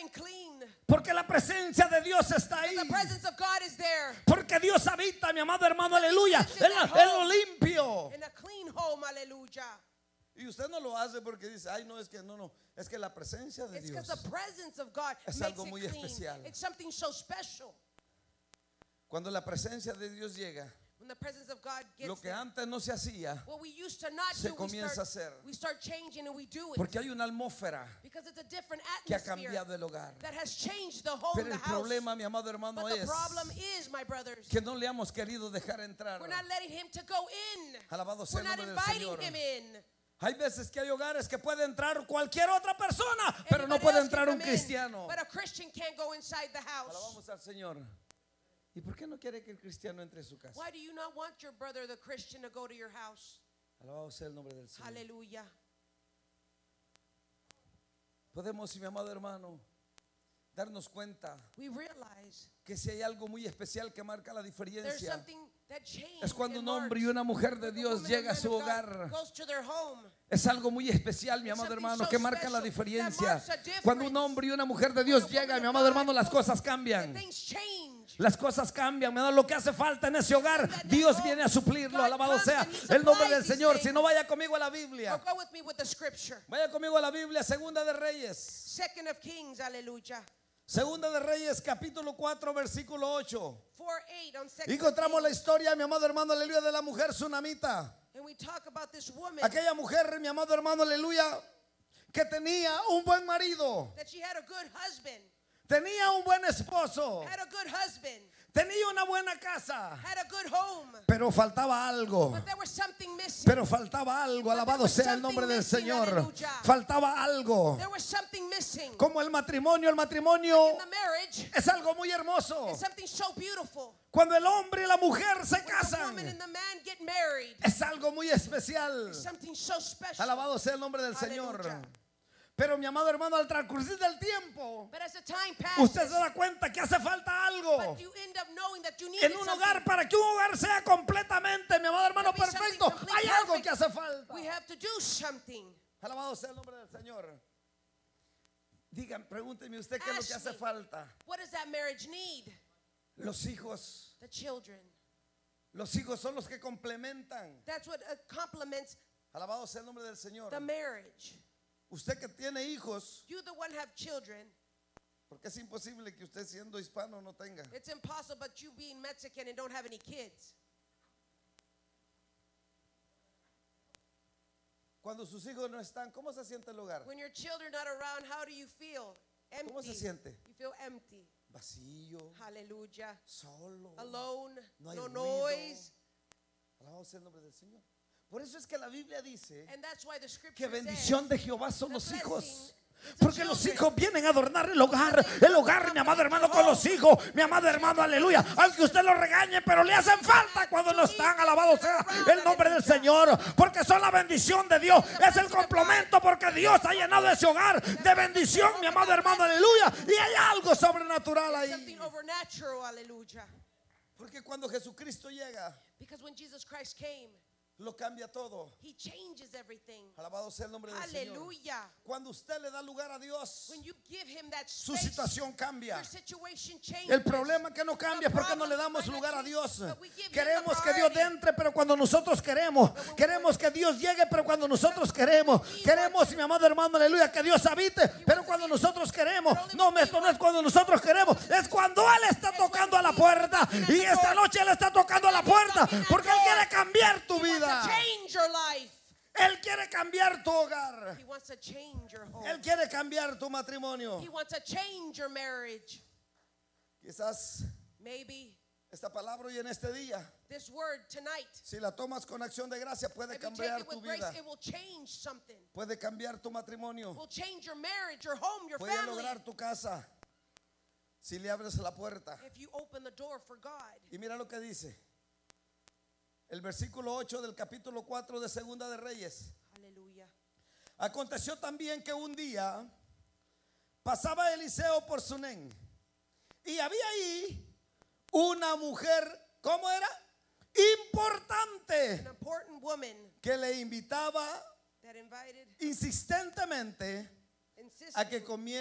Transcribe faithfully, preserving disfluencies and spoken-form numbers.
becoming clean. Porque la presencia de Dios está ahí. The presence of God is there. Porque Dios habita, mi amado hermano, aleluya, en, la- en lo limpio. In a clean home, hallelujah. Y usted no lo hace porque dice, ay, no, es que no, no, es que la presencia de It's because Dios. the presence of God Es makes algo it muy clean. especial. It's something so special. Cuando la presencia de Dios llega, When the presence of God gets lo que there, antes no se hacía, what we used to not se do, we comienza a start, hacer. we start changing and we do it. porque hay una atmósfera Because it's a different que ha atmosphere cambiado el hogar. that has changed the home, Pero the el house. problema, mi amado hermano, But the es problem is, my brothers, que no le hemos querido dejar entrar. we're not letting him to go in. Alabado sea We're el not nombre del inviting Señor. him in. Hay veces que hay hogares que puede entrar cualquier otra persona, pero no Anybody puede else can entrar un come in, cristiano. But a Christian can't go inside the house. Alabamos al Señor. ¿Y por qué no quiere que el cristiano entre a su casa? Why do you not want your brother, the Christian, to go to your house? Alabado sea el nombre del Señor. Hallelujah. Podemos, mi amado hermano, darnos cuenta We realize que si hay algo muy especial que marca la there's diferencia, something that changed. es cuando un and hombre y marks una mujer de when a Dios woman llega a and su man of God hogar. goes to their home. Es algo muy especial, mi It's amado something hermano, so que marca la special diferencia. that marks a difference. Cuando un hombre y una mujer de Dios When a llega, woman mi of amado God hermano, las goes, cosas cambian. Things change. Las cosas cambian, mi amado. Lo que hace falta en ese hogar, Dios viene a suplirlo. Alabado sea el nombre del Señor. Si no, vaya conmigo a la Or Biblia. go with me with the scripture. Vaya conmigo a la Biblia, Segunda de Reyes. Second of Kings, hallelujah. Segunda de Reyes, capítulo cuatro, versículo ocho. four eight on Second Y of encontramos la Kings. historia, mi amado hermano, aleluya, de la mujer tsunamita. And we talk about this woman Aquella mujer, mi amado hermano, aleluya, que tenía un buen marido, that she had a good husband, tenía un buen esposo, had a good husband, tenía una buena casa, had a good home. pero faltaba algo. But there was something missing. Pero faltaba algo, alabado sea el nombre del Señor. Faltaba algo. There was something missing. Como el matrimonio, el matrimonio In the marriage, es algo muy hermoso. it's something so beautiful. Cuando el hombre y la mujer se When the woman casan, and the man get married, es algo muy especial. it's something so special. Alabado sea el nombre del Señor. Aleluya. Pero mi amado hermano, al transcurrir del tiempo, But as the time passes, usted se da cuenta que hace falta algo but you end up knowing that you need en un hogar. Para que un hogar sea completamente, mi amado hermano, To be something perfecto, complete, hay algo perfect. que hace falta. We have to do something. Alabado sea el nombre del Señor. Digan, pregúnteme usted qué es lo que Ask hace me. falta. What does that marriage need? Los hijos. The children. Los hijos son los que complementan. That's what uh, complements Alabado sea el nombre del Señor. the marriage. Usted que tiene hijos, You the one have children. porque es imposible que usted siendo hispano no tenga. It's impossible, but you being Mexican and don't have any kids. Cuando sus hijos no están, ¿cómo se siente el hogar? When your children are not around, how do you feel? Empty. ¿Cómo se siente? You feel empty. Vacío, Hallelujah. solo. Alone. No hay No ruido. noise. Alabado sea el nombre del Señor. Por eso es que la Biblia dice And that's why the scripture que says bendición de Jehová son the los blessing hijos. is the Porque los children. hijos vienen a adornar el hogar. El hogar, mi amado hermano, con los hijos. Mi amado hermano, aleluya. Aunque usted lo regañe, pero le hacen falta cuando no están. Alabado sea el nombre del Señor. Porque son la bendición de Dios. Es el complemento porque Dios ha llenado ese hogar de bendición, mi amado hermano, aleluya. Y hay algo sobrenatural ahí. Something overnatural, hallelujah. Porque cuando Jesucristo llega, Because when Jesus Christ came, lo cambia todo. He changes everything. Alabado sea el nombre del Señor. Hallelujah. Cuando usted le da lugar a Dios, When you give Him that su space, situación cambia. your situation changes. El problema que no cambia es porque no le damos lugar a Dios. Queremos que Dios entre, pero cuando nosotros queremos. Queremos que Dios llegue, pero cuando nosotros queremos. Queremos, mi amado hermano, aleluya, que Dios habite, pero cuando nosotros queremos. No, esto no es cuando nosotros queremos, es cuando Él está tocando a la puerta. Y esta noche Él está tocando a la puerta, porque Él quiere cambiar tu He wants vida. to change your life. Él quiere cambiar tu hogar. He wants to change your home. Él quiere cambiar tu matrimonio. He wants to change your marriage. Quizás Maybe esta palabra hoy en este día, this word tonight, si la tomas con acción de gracia, puede if you take cambiar it tu with grace, vida. it will change something. Puede cambiar tu matrimonio. Will change your marriage, your home, your Puede family. lograr tu casa si le abres la puerta. If you open the door for God. Y mira lo que dice el versículo ocho del capítulo cuatro de Segunda de Reyes. Hallelujah. Aconteció también que un día pasaba Eliseo por Sunén y había ahí una mujer, ¿cómo era? Importante, An important woman que le invitaba that invited, insistentemente a que insisted comiera